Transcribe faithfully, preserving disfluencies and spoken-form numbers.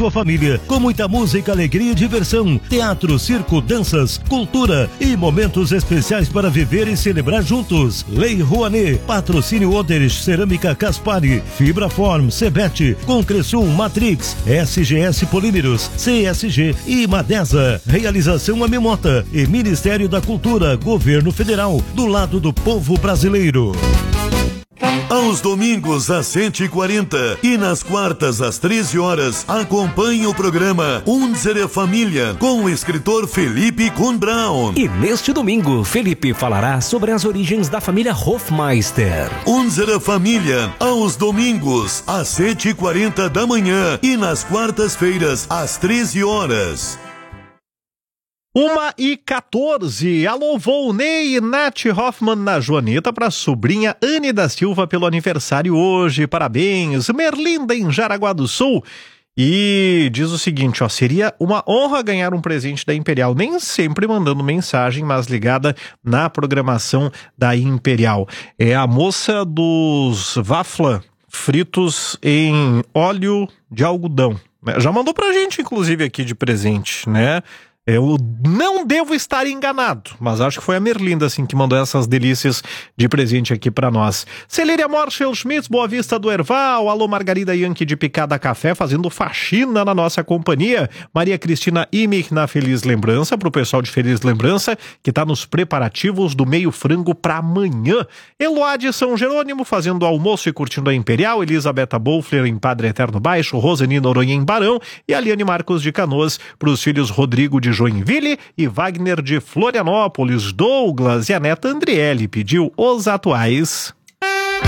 sua família, com muita música, alegria e diversão, teatro, circo, danças, cultura e momentos especiais para viver e celebrar juntos. Lei Rouanet, Patrocínio Oderes, Cerâmica Caspari, Fibraform, Cebet, Concresul, Matrix, S G S Polímeros, C S G e Madesa. Realização Amimota e Ministério da Cultura, Governo Federal, do lado do povo brasileiro. Aos domingos às cento e quarenta e nas quartas às treze horas, acompanhe o programa Unsere Família com o escritor Felipe Kuhn Braun. E neste domingo, Felipe falará sobre as origens da família Hofmeister. Unsere Família, aos domingos às sete e quarenta da manhã e nas quartas-feiras às treze horas. Uma e quatorze. Alô, Volney e Nath Hoffman na Joanita para a sobrinha Anne da Silva pelo aniversário hoje. Parabéns. Merlinda em Jaraguá do Sul. E diz o seguinte, ó, seria uma honra ganhar um presente da Imperial, nem sempre mandando mensagem, mas ligada na programação da Imperial. É a moça dos Wafla fritos em óleo de algodão. Já mandou pra gente, inclusive, aqui de presente, né? Eu não devo estar enganado, mas acho que foi a Merlinda, assim, que mandou essas delícias de presente aqui pra nós. Celíria Morschel Schmitz, Boa Vista do Erval. Alô, Margarida Yankee de Picada Café, fazendo faxina na nossa companhia. Maria Cristina Imich na Feliz Lembrança, pro pessoal de Feliz Lembrança, que tá nos preparativos do meio frango pra amanhã. Eloá de São Jerônimo, fazendo almoço e curtindo a Imperial. Elisabetta Bolfler em Padre Eterno Baixo. Roseni Noronha em Barão. E Aliane Marcos de Canoas, pros filhos Rodrigo de Joinville e Wagner de Florianópolis. Douglas e a neta Andriele pediu Os Atuais.